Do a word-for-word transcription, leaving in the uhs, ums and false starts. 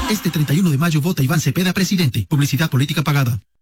Este treinta y uno de mayo vota Iván Cepeda presidente. Publicidad política pagada.